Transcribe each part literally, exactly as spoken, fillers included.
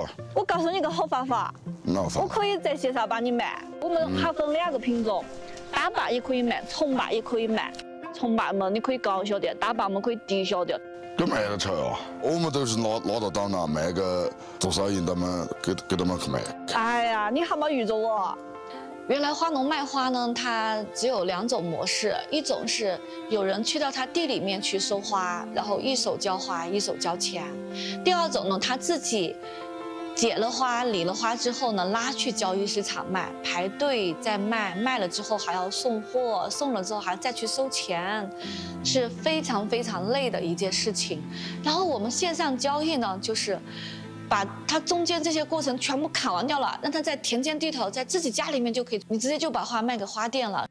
了。 我告诉你个好方法， 那法？ 我可以在线上帮你卖。我们还分两个品种，大把也可以卖，重把也可以卖。重把嘛，你可以高销点；大把嘛可以低销点。 都卖得出哦，我们都是拿拿到档那卖个多少银，他们给给他们去卖。 哎呀，你还没遇着我。 原来花农卖花呢，它只有两种模式，一种是有人去到他地里面去收花，然后一手交花，一手交钱；第二种呢，他自己结了花、理了花之后呢，拉去交易市场卖，排队再卖，卖了之后还要送货，送了之后还再去收钱，是非常非常累的一件事情。然后我们线上交易呢，就是把它中间这些过程全部砍完掉了，让它在田间地头，在自己家里面就可以，你直接就把花卖给花店了。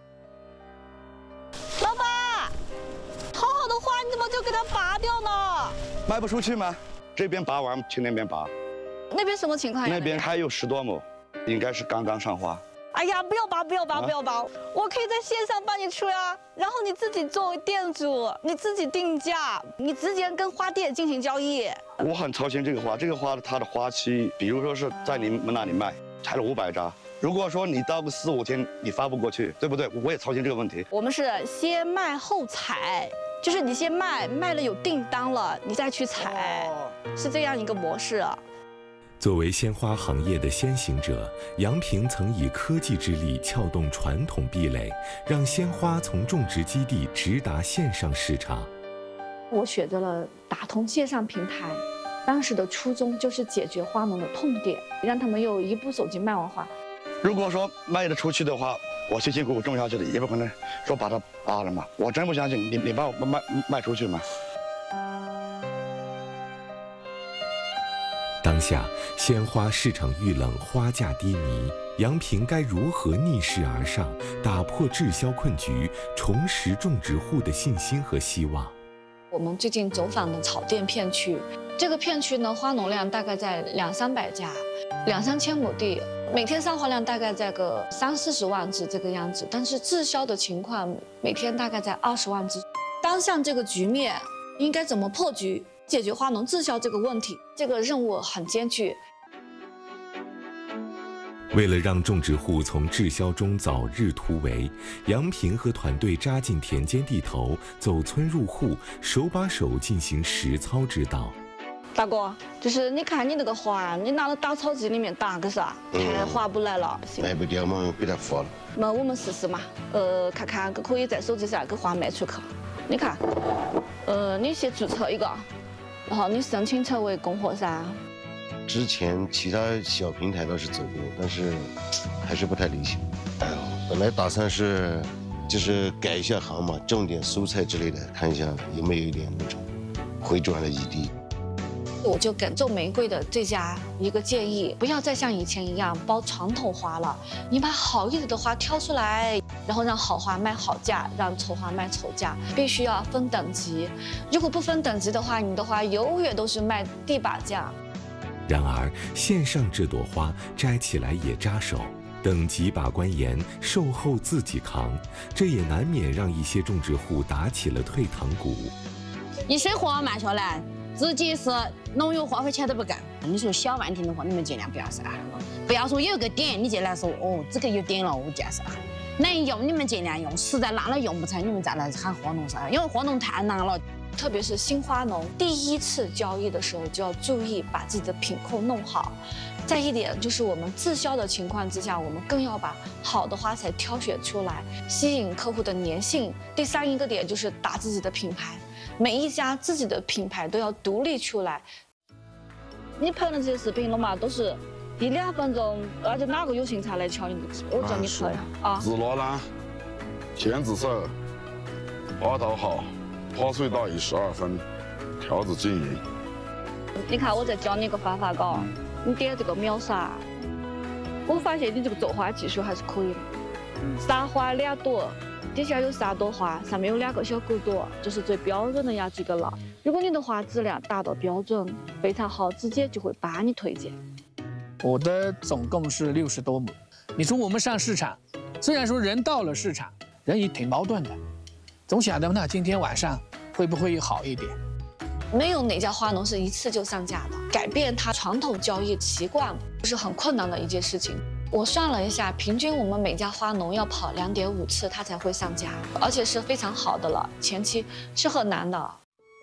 老板，好好的花你怎么就给它拔掉呢？ 卖不出去吗？这边拔完去那边拔。 那边什么情况呀？ 那边还有十多亩，应该是刚刚上花。 哎呀，不要拔，不要拔， 啊、 不要拔！我可以在线上帮你出呀，然后你自己作为店主，你自己定价，你直接跟花店进行交易。 我很操心这个花，这个花它的花期，比如说是在你们那里卖，采了五百扎，如果说你到个四五天你发不过去，对不对？我也操心这个问题。 我们是先卖后采，就是你先卖，卖了有订单了，你再去采，哦、是这样一个模式。 作为鲜花行业的先行者，杨平曾以科技之力撬动传统壁垒，让鲜花从种植基地直达线上市场。 我选择了打通线上平台，当时的初衷就是解决花农的痛点，让他们有一部手机卖完花。 如果说卖得出去的话，我辛辛苦苦种下去的，也不可能说把它拔了嘛。我真不相信你，你帮我卖卖出去吗？ 当下鲜花市场遇冷，花价低迷，杨平该如何逆势而上，打破滞销困局，重拾种植户的信心和希望？ 我们最近走访的草甸片区，这个片区呢，花农量大概在两三百家，两三千亩地，每天上花量大概在个三四十万只这个样子，但是滞销的情况每天大概在二十万只。当下这个局面应该怎么破局？解决花农滞销这个问题，这个任务很艰巨。 为了让种植户从滞销中早日突围，杨平和团队扎进田间地头，走村入户，手把手进行实操指导。 大哥，就是你看你那个花，你拿到打草机里面打个啥，太划不来了，不行。 卖不掉嘛，给它发了。 那我们试试嘛，呃，看看可以在手机上给花卖出去。你看，呃，你先注册一个。然后你申请成为供货商。 之前其他小平台倒是走过，但是还是不太理想。哎呦，本来打算是就是改一下行嘛，种点蔬菜之类的，看一下有没有一点那种回转的余地。 我就给种玫瑰的这家一个建议，不要再像以前一样包传统花了，你把好一点的花挑出来，然后让好花卖好价，让丑花卖丑价，必须要分等级。如果不分等级的话，你的花永远都是卖地把价。 然而，线上这朵花摘起来也扎手，等级把关严，售后自己扛，这也难免让一些种植户打起了退堂鼓。 一水货卖下来，自己是农药花费钱都不干。你说小万听的话，你们尽量不要杀了，不要说有一个点你就来说哦，这个有点了，我建设。能用你们尽量用，实在烂了用不成，你们再来喊花农噻，因为花农太难了。 特别是新花农第一次交易的时候，就要注意把自己的品控弄好。再一点就是我们滞销的情况之下，我们更要把好的花材挑选出来，吸引客户的粘性。第三一个点就是打自己的品牌，每一家自己的品牌都要独立出来。 你拍的这些视频了嘛，都是一两分钟，而且哪个有心才来瞧你的视频？我叫你拍啊。 自拉篮、牵子手、花道好、跑水打一十二分、跳子静音。 你看，我再教你一个方法，嘎，你点这个秒杀。我发现你这个种花技术还是可以的。撒花两朵，底下有三朵花，上面有两个小狗朵，这是最标准的呀几个了。如果你的花质量达到标准，非常好，直接就会帮你推荐。 我的总共是六十多亩。你说我们上市场，虽然说人到了市场，人也挺矛盾的，总想着那今天晚上会不会好一点？ 没有哪家花农是一次就上架的。 改变他传统交易习惯是很困难的一件事情。我算了一下，平均我们每家花农要跑两点五次，它才会上架，而且是非常好的了，前期是很难的。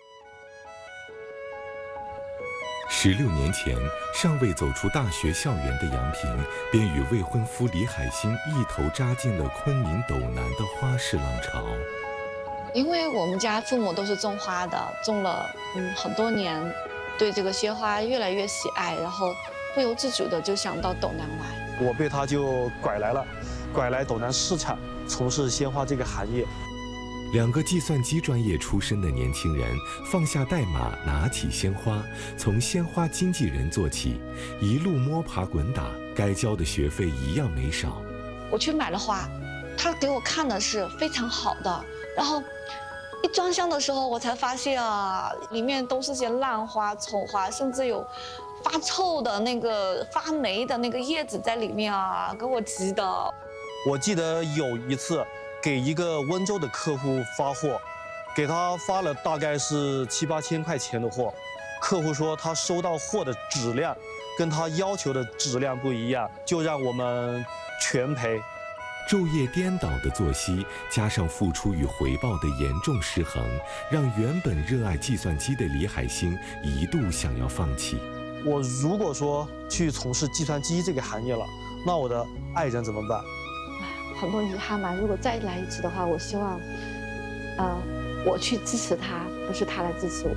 十六年前，尚未走出大学校园的杨平，便与未婚夫李海星一头扎进了昆明斗南的花市浪潮。 因为我们家父母都是种花的，种了嗯很多年，对这个鲜花越来越喜爱，然后不由自主的就想到斗南来。 我被他就拐来了，拐来斗南市场从事鲜花这个行业。 两个计算机专业出身的年轻人放下代码，拿起鲜花，从鲜花经纪人做起，一路摸爬滚打，该交的学费一样没少。 我去买了花，他给我看的是非常好的，然后一装箱的时候，我才发现啊，里面都是些烂花、丑花，甚至有发臭的那个发霉的那个叶子在里面啊，给我急的。 我记得有一次给一个温州的客户发货，给他发了大概是七八千块钱的货，客户说他收到货的质量跟他要求的质量不一样，就让我们全赔。 昼夜颠倒的作息，加上付出与回报的严重失衡，让原本热爱计算机的李海星一度想要放弃。 我如果说去从事计算机这个行业了，那我的爱人怎么办？ 很多遗憾吧。如果再来一次的话，我希望，呃，我去支持他，不是他来支持我。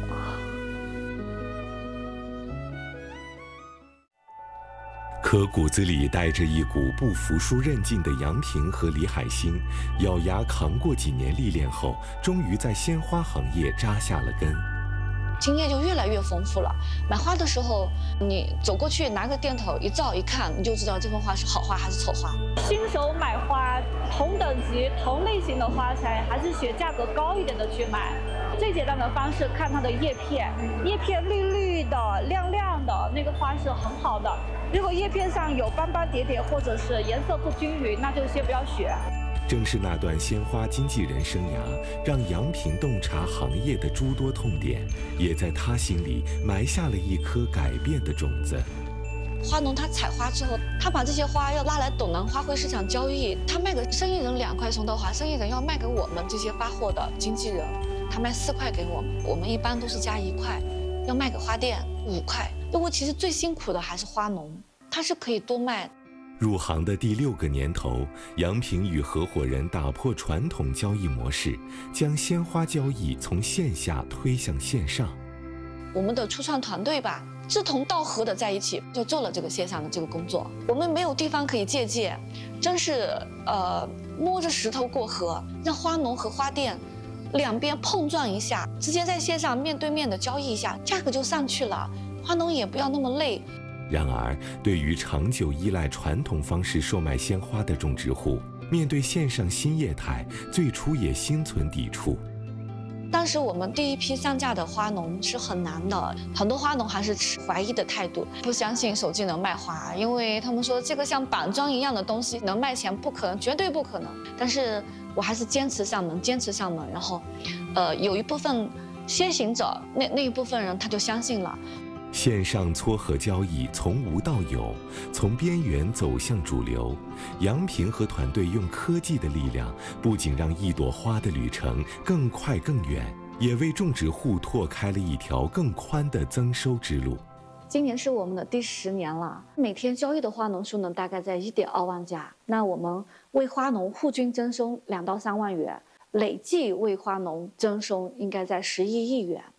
可骨子里带着一股不服输韧劲的杨平和李海星，咬牙扛过几年历练后，终于在鲜花行业扎下了根。 经验就越来越丰富了。买花的时候，你走过去拿个电筒一照一看，你就知道这盆花是好花还是丑花。 新手买花，同等级、同类型的花材，还是选价格高一点的去买。最简单的方式，看它的叶片，叶片绿绿的、亮亮的，那个花是很好的。如果叶片上有斑斑点点，或者是颜色不均匀，那就先不要选。 正是那段鲜花经纪人生涯，让杨平洞察行业的诸多痛点，也在他心里埋下了一颗改变的种子。 花农他采花之后，他把这些花要拉来斗南花卉市场交易，他卖给生意人两块松豆花，生意人要卖给我们这些发货的经纪人，他卖四块给我们，我们一般都是加一块，要卖给花店五块。不过其实最辛苦的还是花农，他是可以多卖。 入行的第六个年头，杨平与合伙人打破传统交易模式，将鲜花交易从线下推向线上。 我们的初创团队吧，志同道合的在一起，就做了这个线上的这个工作。我们没有地方可以借鉴，真是呃摸着石头过河，让花农和花店两边碰撞一下，直接在线上面对面的交易一下，价格就上去了，花农也不要那么累。 然而，对于长久依赖传统方式售卖鲜花的种植户，面对线上新业态，最初也心存抵触。 当时我们第一批上架的花农是很难的，很多花农还是持怀疑的态度，不相信手机能卖花，因为他们说这个像板砖一样的东西能卖钱，不可能，绝对不可能。但是我还是坚持上门，坚持上门，然后，呃，有一部分先行者，那那一部分人他就相信了。 线上撮合交易从无到有，从边缘走向主流。杨平和团队用科技的力量，不仅让一朵花的旅程更快更远，也为种植户拓开了一条更宽的增收之路。 今年是我们的第十年了，每天交易的花农数呢，大概在一点二万家。那我们为花农户均增收两到三万元，累计为花农增收应该在十一亿元。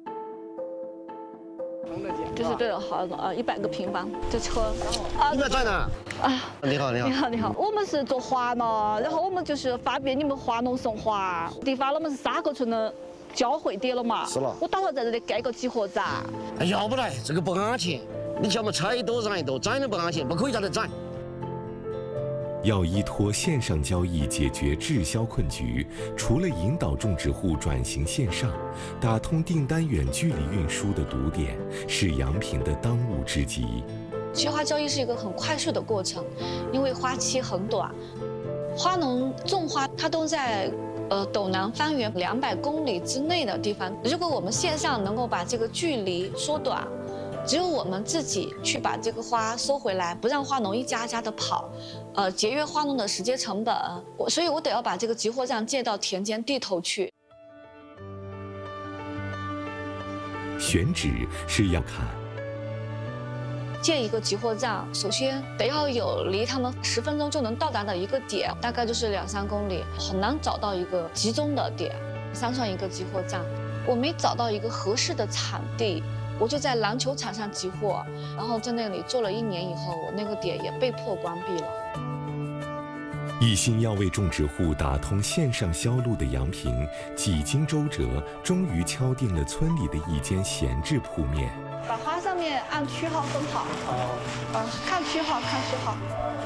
这是对了，好呃一百个平方这车。啊， 你们在哪？ 啊， 你好，你好， 你好，你好。我们是做花的，然后我们就是方便你们花农送花。地方我们是沙河村的交汇点了嘛。 是了。 我打算在这里盖个集合站。 哎，要不来，这个不安全。你叫我们拆一朵让一朵，展都不安全，不可以在这展。 要依托线上交易解决滞销困局，除了引导种植户转型线上，打通订单远距离运输的堵点，是杨平的当务之急。 菊花交易是一个很快速的过程，因为花期很短，花农种花它都在呃斗南方圆两百公里之内的地方。如果我们线上能够把这个距离缩短， 只有我们自己去把这个花收回来，不让花农一家一家的跑，呃，节约花农的时间成本。我所以，我得要把这个集货站建到田间地头去。 选址是要看。 建一个集货站，首先得要有离他们十分钟就能到达的一个点，大概就是两三公里，很难找到一个集中的点。山上一个集货站，我没找到一个合适的场地，我就在篮球场上集货，然后在那里做了一年以后，我那个点也被迫关闭了。 一心要为种植户打通线上销路的杨平，几经周折，终于敲定了村里的一间闲置铺面。 把花上面按区号分好。哦。嗯，看区号，看区号。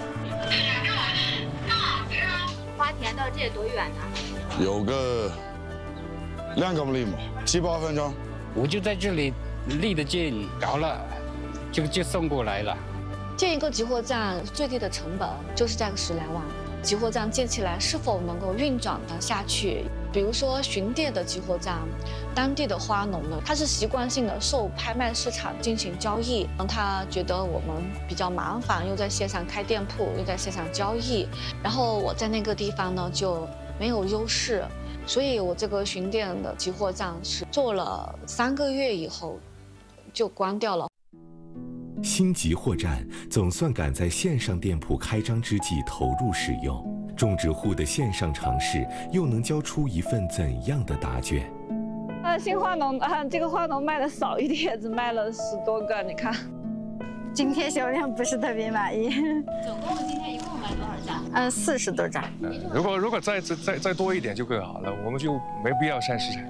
花田到这多远呢？ 有个两公里嘛，七八分钟。 我就在这里离得近，搞了，就就送过来了。 建一个集货站最低的成本就是在个十来万。集货站建起来是否能够运转得下去？比如说巡店的集货站，当地的花农呢，他是习惯性的受拍卖市场进行交易，他觉得我们比较麻烦，又在线上开店铺，又在线上交易，然后我在那个地方呢就没有优势，所以我这个巡店的集货站是做了三个月以后就关掉了。 新集货站总算赶在线上店铺开张之际投入使用，种植户的线上尝试又能交出一份怎样的答卷？ 呃，新花农啊，这个花农卖的少一点，只卖了十多个，你看。 今天销量不是特别满意。 总共今天一共买多少张？ 嗯，四十多张。 嗯，如果如果再再再再多一点就更好了，我们就没必要上市场。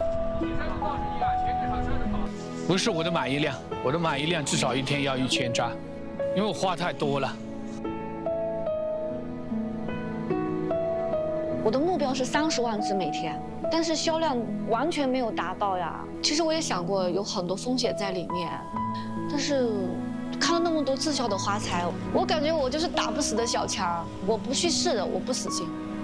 不是我的满意量，我的满意量至少一天要一千扎，因为我花太多了。 我的目标是三十万只每天，但是销量完全没有达到呀。其实我也想过有很多风险在里面，但是看了那么多滞销的花材，我感觉我就是打不死的小强，我不去试，我不死心。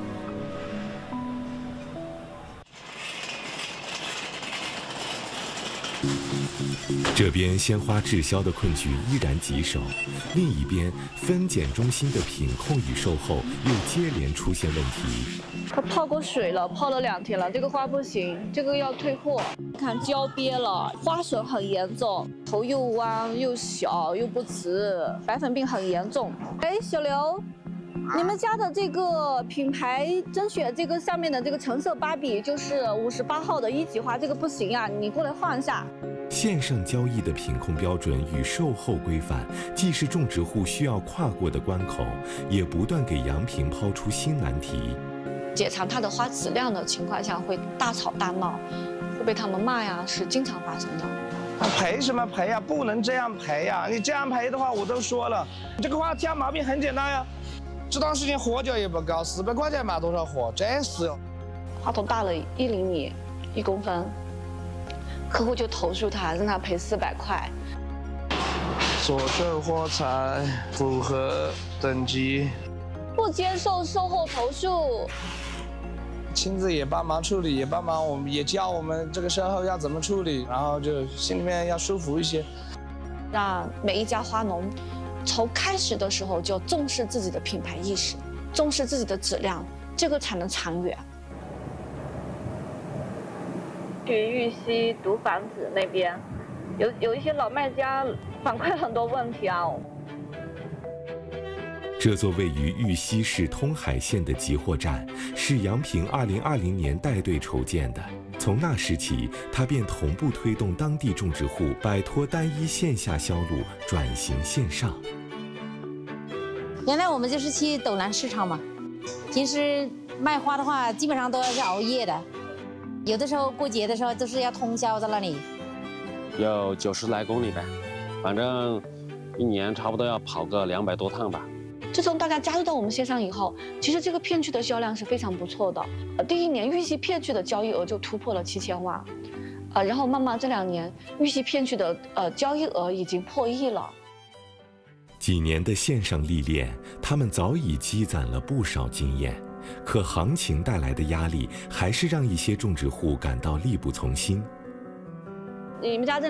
这边鲜花滞销的困局依然棘手，另一边分拣中心的品控与售后又接连出现问题。 它泡过水了，泡了两天了，这个花不行，这个要退货。看焦瘪了，花损很严重，头又弯又小又不直，白粉病很严重。哎，小刘，你们家的这个品牌甄选这个上面的这个橙色芭比就是五十八号的一级花，这个不行啊，你过来换一下。 线上交易的品控标准与售后规范，既是种植户需要跨过的关口，也不断给杨平抛出新难题。 检查它的花质量的情况下，会大吵大闹，会被他们骂呀，是经常发生的。 赔什么赔呀？不能这样赔呀！你这样赔的话，我都说了，这个花挑毛病很简单呀。这段时间货价也不高，四百块钱卖多少货？真是哟。 花头大了一厘米，一公分。客户就投诉他，让他赔四百块。 所售花材符合等级， 不接受售后投诉。 亲自也帮忙处理，也帮忙我们也教我们这个售后要怎么处理，然后就心里面要舒服一些。 让每一家花农从开始的时候就重视自己的品牌意识，重视自己的质量，这个才能长远。 去玉溪读房子那边，有有一些老卖家反馈很多问题啊。 这座位于玉溪市通海县的集货站，是杨平二零二零年带队筹建的。从那时起，他便同步推动当地种植户摆脱单一线下销路，转型线上。 原来我们就是去斗南市场嘛，平时卖花的话，基本上都要是熬夜的。有的时候过节的时候都是要通宵在那里， 有九十来公里呗，反正一年差不多要跑个两百多趟吧。 自从大家加入到我们线上以后，其实这个片区的销量是非常不错的。呃，第一年玉溪片区的交易额就突破了七千万，呃，然后慢慢这两年玉溪片区的呃交易额已经破亿了。 几年的线上历练，他们早已积攒了不少经验。可行情带来的压力，还是让一些种植户感到力不从心。 你们家这